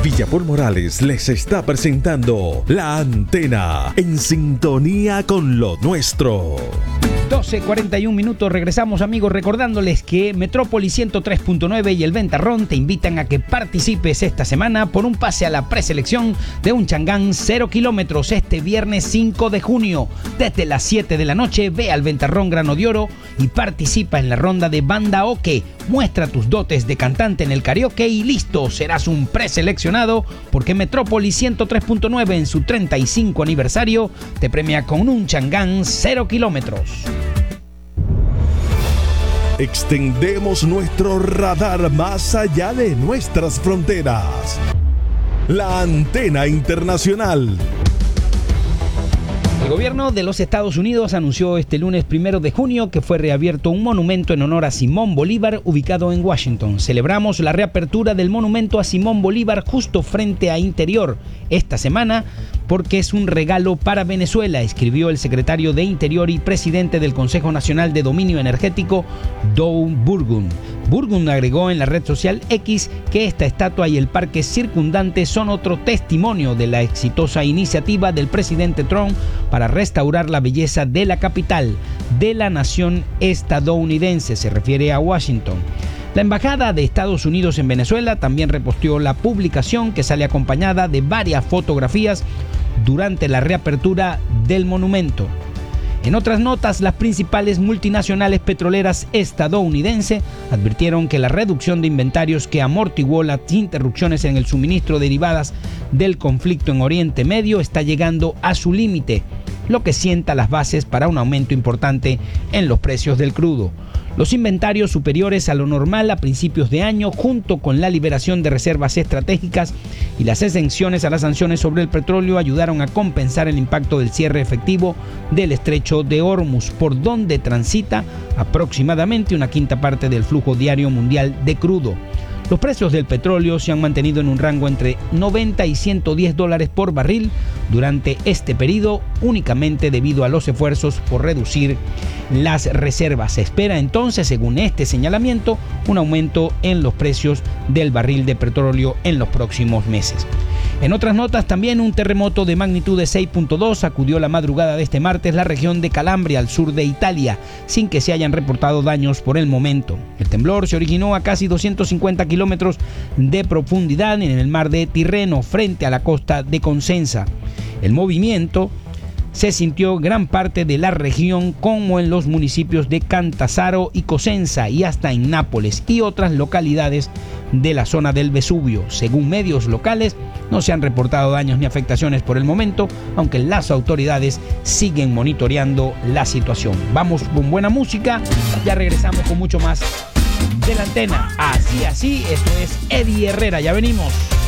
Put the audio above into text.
Villapol Morales les está presentando La Antena, en sintonía con lo nuestro. 12:41 minutos, regresamos amigos recordándoles que Metrópoli 103.9 y el Ventarrón te invitan a que participes esta semana por un pase a la preselección de un Changán 0 kilómetros este viernes 5 de junio. Desde las 7 de la noche ve al Ventarrón Grano de Oro y participa en la ronda de Banda Oque. Muestra tus dotes de cantante en el karaoke y listo, serás un preseleccionado porque Metrópoli 103.9 en su 35 aniversario te premia con un Changán 0 kilómetros. Extendemos nuestro radar más allá de nuestras fronteras. La Antena Internacional. El gobierno de los Estados Unidos anunció este lunes 1 de junio que fue reabierto un monumento en honor a Simón Bolívar ubicado en Washington. Celebramos la reapertura del monumento a Simón Bolívar justo frente a Interior esta semana porque es un regalo para Venezuela, escribió el secretario de Interior y presidente del Consejo Nacional de Dominio Energético, Doug Burgum. Burgum agregó en la red social X que esta estatua y el parque circundante son otro testimonio de la exitosa iniciativa del presidente Trump para restaurar la belleza de la capital de la nación estadounidense, se refiere a Washington. La Embajada de Estados Unidos en Venezuela también reposteó la publicación que sale acompañada de varias fotografías durante la reapertura del monumento. En otras notas, las principales multinacionales petroleras estadounidenses advirtieron que la reducción de inventarios que amortiguó las interrupciones en el suministro derivadas del conflicto en Oriente Medio está llegando a su límite, lo que sienta las bases para un aumento importante en los precios del crudo. Los inventarios superiores a lo normal a principios de año, junto con la liberación de reservas estratégicas y las exenciones a las sanciones sobre el petróleo, ayudaron a compensar el impacto del cierre efectivo del estrecho de Hormuz, por donde transita aproximadamente una quinta parte del flujo diario mundial de crudo. Los precios del petróleo se han mantenido en un rango entre 90 y 110 dólares por barril durante este periodo, únicamente debido a los esfuerzos por reducir las reservas. Se espera entonces, según este señalamiento, un aumento en los precios del barril de petróleo en los próximos meses. En otras notas, también un terremoto de magnitud de 6.2 sacudió la madrugada de este martes la región de Calabria, al sur de Italia, sin que se hayan reportado daños por el momento. El temblor se originó a casi 250 kilómetros de profundidad en el mar de Tirreno, frente a la costa de Cosenza. El movimiento se sintió gran parte de la región, como en los municipios de Catanzaro y Cosenza, y hasta en Nápoles y otras localidades de la zona del Vesubio. Según medios locales, no se han reportado daños ni afectaciones por el momento, aunque las autoridades siguen monitoreando la situación. Vamos con buena música, ya regresamos con mucho más de La Antena. Así, esto es Eddie Herrera, ya venimos.